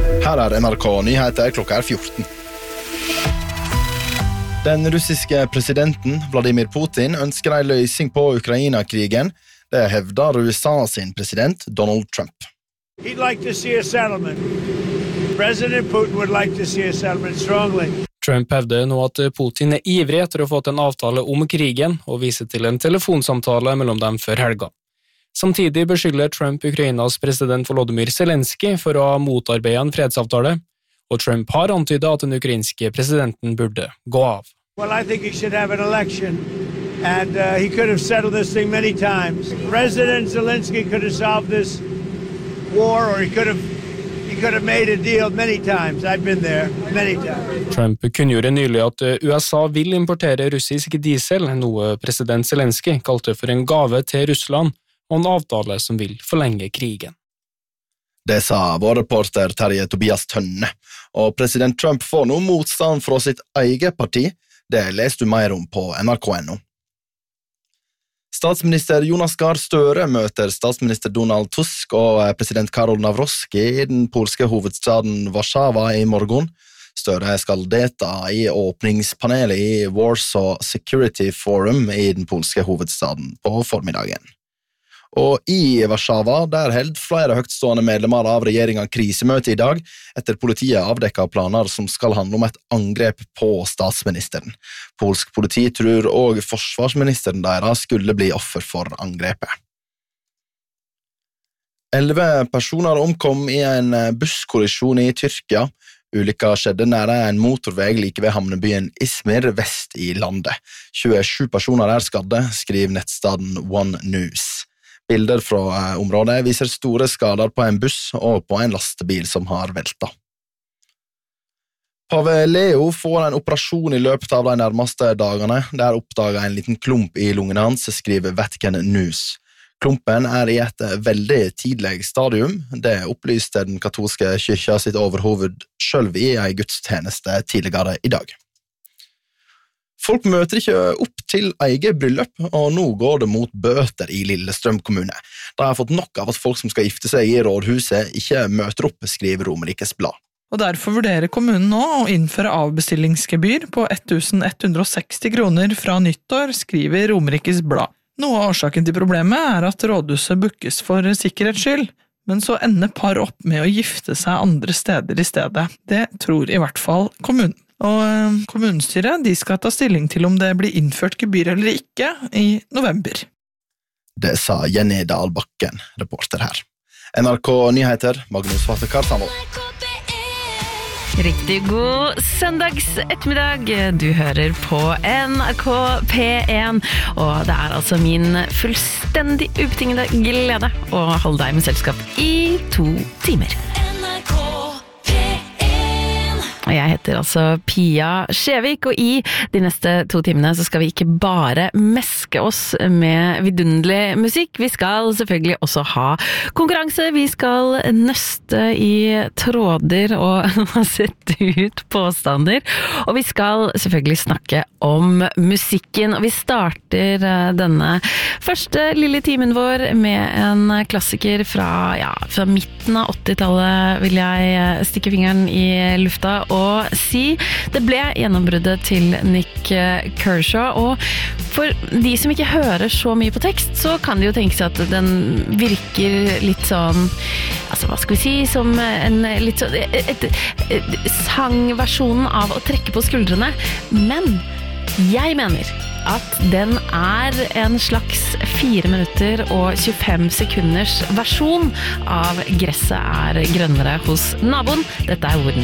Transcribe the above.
Her NRK Nyheter klokka 14. Den russiske presidenten Vladimir Putin ønsker en løsning på Ukraina-krigen. Det hevder USA sin president Donald Trump. He'd like to see a settlement. President Putin would like to see a settlement strongly. Trump hevder nå at Putin ivrig etter å få en avtale om krigen og viser til en telefonsamtale mellom dem før helga. Samtidig beskylder Trump Ukrainas president Volodymyr Zelenskyj for å ha motarbeidet en fredsavtale, og Trump har antydet at den ukrainske presidenten burde gå av. Well, I think he should have an election, and he could have settled this thing many times. President Zelenskyj could have solved this war, or he could have made a deal many times. I've been there many times. Trump kunngjorde nylig at USA vil importere russisk diesel, noe president Zelenskyj kalte for en gave til Russland, og en avtale som vil forlenge krigen. Det sa vår reporter Terje Tobias Tønne, og president Trump får nå motstand fra sitt eget parti. Det leser du mer om på NRK.no. Statsminister Jonas Gahr Støre møter statsminister Donald Tusk og president Karol Nawrocki i den polske hovedstaden Warszawa i morgen. Støre skal delta i åpningspanelet i Warsaw Security Forum i den polske hovedstaden på formiddagen. Og i Warszawa, der held flere høgtstående medlemmer av regjeringen krisemøte i dag, etter politiet avdekket planer som skal handle om et angrep på statsministeren. Polsk politi tror også forsvarsministeren deres skulle bli offer for angrepet. 11 personer omkom i en busskollisjon i Tyrkia. Ulykka skjedde nære en motorvei like ved havnebyen Izmir vest i landet. 27 personer er skadde, skriver nettstaden One News. Bilder fra området viser store skader på en buss og på en lastebil som har velta. Pave Leo får en operasjon i løpet av de nærmeste dagene. Der oppdaget en liten klump i lungen hans, skriver Vatican News. Klumpen er i et veldig tidlig stadium. Det opplyste den katolske kirka sitt overhoved selv i en gudstjeneste tidligere i dag. Folk møter ikke opp til eget bryllup, og nå går det mot bøter i Lillestrøm kommune. De har fått nok av at folk som skal gifte seg i rådhuset ikke møter opp, skriver Romerikes Blad. Og derfor vurderer kommunen nå å innføre avbestillingsgebyr på 1160 kroner fra nyttår, skriver Romerikes Blad. Noe av årsaken til problemet er at rådhuset bookes for sikkerhets skyld, men så ender par opp med å gifte seg andre steder i stedet. Det tror i hvert fall kommunen. Og kommunestyret de skal ta stilling til om det blir innført gebyr eller ikke i november. Det sa Jenny Dahlbakken, reporter her. NRK Nyheter, Magnus Vatte-Kartamo. Riktig god søndags ettermiddag. Du hører på NRK P1, og det er altså min fullstendig ubetingede glede å holde deg med selskap i 2 timer. Og jeg heter altså Pia Skjevik, og i de neste 2 timene så skal vi ikke bare meske oss med vidunderlig musikk, vi skal selvfølgelig også ha konkurranse, vi skal nøste i tråder og sette ut påstander, og vi skal selvfølgelig snakke om musikken, og vi starter denne første lille timen vår med en klassiker fra midten av 80-tallet, vil jeg stikke fingeren i lufta, og si det ble gjennombruddet til Nick Kershaw, og for de som ikke hører så mye på tekst, så kan de jo tenke seg at den virker litt sånn, altså hva skal vi si, som en litt sånn sangversjonen av å trekke på skuldrene, men jeg mener at den er en slags 4 minutter og 25 sekunders versjon av Gresset er grønnere hos naboen. Dette er Whitney